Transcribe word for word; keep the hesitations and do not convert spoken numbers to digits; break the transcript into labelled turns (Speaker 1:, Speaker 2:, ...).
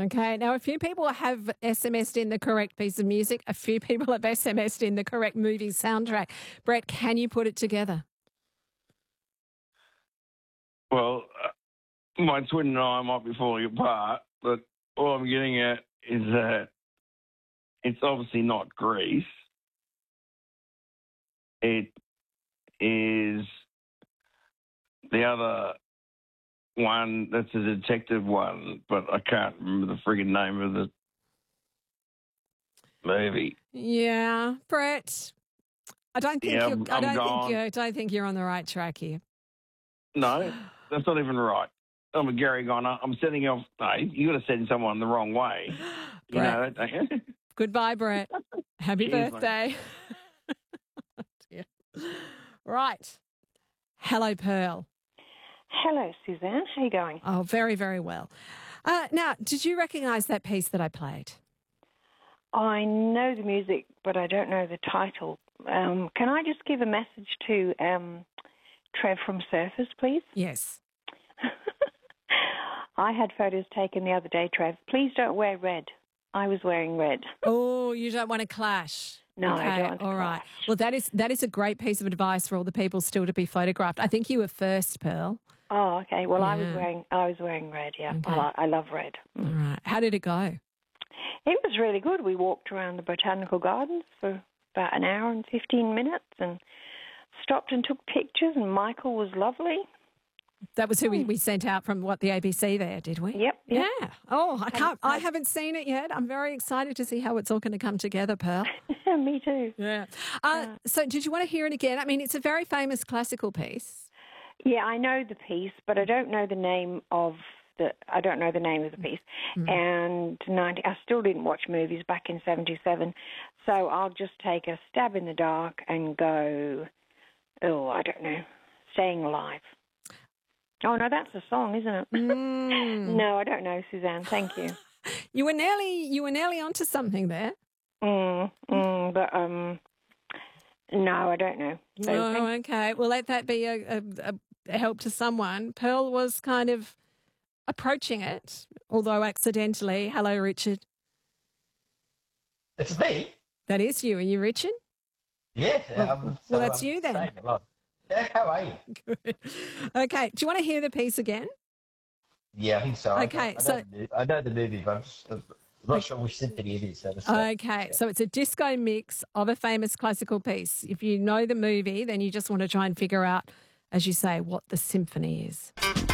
Speaker 1: Okay. Now, a few people have S M S'd in the correct piece of music. A few people have S M S'd in the correct movie soundtrack. Brett, can you put it together?
Speaker 2: Well, uh, my twin and I might be falling apart, but all I'm getting at is that it's obviously not Grease. It is the other one that's a detective one, but I can't remember the friggin' name of the movie.
Speaker 1: Yeah, Brett. I don't think
Speaker 2: Yeah,
Speaker 1: you're.
Speaker 2: I'm,
Speaker 1: I
Speaker 2: I'm
Speaker 1: don't think
Speaker 2: gone.
Speaker 1: you. I don't think you're on the right track here.
Speaker 2: No, that's not even right. I'm a Gary Goner. I'm setting off. No, you got to send someone the wrong way. You
Speaker 1: Brett.
Speaker 2: know that, don't you?
Speaker 1: Goodbye, Brett. Happy
Speaker 2: Cheers,
Speaker 1: birthday. Dear. Right. Hello, Pearl.
Speaker 3: Hello, Suzanne. How are you going?
Speaker 1: Oh, very, very well. Uh, now, did you recognise that piece that I played?
Speaker 3: I know the music, but I don't know the title. Um, can I just give a message to um, Trev from Surfers, please?
Speaker 1: Yes.
Speaker 3: I had photos taken the other day, Trev. Please don't wear red. I was wearing red.
Speaker 1: Oh, you don't want to clash.
Speaker 3: No,
Speaker 1: okay,
Speaker 3: I don't want to
Speaker 1: all right.
Speaker 3: clash.
Speaker 1: Well, that is that is a great piece of advice for all the people still to be photographed. I think you were first, Pearl.
Speaker 3: Oh, okay. Well, I was
Speaker 1: Yeah.
Speaker 3: wearing I was wearing red. Yeah,
Speaker 1: Okay.
Speaker 3: well, I, I love red.
Speaker 1: All right. How did it go?
Speaker 3: It was really good. We walked around the botanical gardens for about an hour and fifteen minutes, and stopped and took pictures. And Michael was lovely.
Speaker 1: That was who we, we sent out from what the A B C there, did we?
Speaker 3: Yep. yep.
Speaker 1: Yeah. Oh, I can't. I
Speaker 3: had-
Speaker 1: haven't seen it yet. I'm very excited to see how it's all going to come together, Pearl.
Speaker 3: Me too.
Speaker 1: Yeah. Uh, so, did you want to hear it again? I mean, it's a very famous classical piece.
Speaker 3: Yeah, I know the piece, but I don't know the name of the. I don't know the name of the piece.
Speaker 1: Mm.
Speaker 3: And ninety, I still didn't watch movies back in seventy-seven, so I'll just take a stab in the dark and go. Oh, I don't know. Staying Alive. Oh no, that's a song, isn't it?
Speaker 1: Mm.
Speaker 3: No, I don't know, Suzanne. Thank you.
Speaker 1: You were nearly. You were nearly onto something there.
Speaker 3: Mm, mm, but um, no, I don't know. So
Speaker 1: Oh,
Speaker 3: thank-
Speaker 1: okay. Well, let that be a, a, a help to someone. Pearl was kind of approaching it, although accidentally. Hello, Richard.
Speaker 4: It's me.
Speaker 1: That is you. Are you Richard?
Speaker 4: Yeah.
Speaker 1: Well,
Speaker 4: um,
Speaker 1: well,
Speaker 4: so
Speaker 1: that's
Speaker 4: I'm
Speaker 1: you then.
Speaker 4: saying a lot. Yeah, how are you?
Speaker 1: Good. Okay. Do you want to hear the piece again?
Speaker 4: Yeah, I think so. I-
Speaker 1: Okay,
Speaker 4: I, know
Speaker 1: so-
Speaker 4: the mo- I know the movie, but I'm, just, I'm not sure which symphony it is. So just, uh,
Speaker 1: Okay.
Speaker 4: yeah.
Speaker 1: So it's a disco mix of a famous classical piece. If you know the movie, then you just want to try and figure out, as you say, what the symphony is.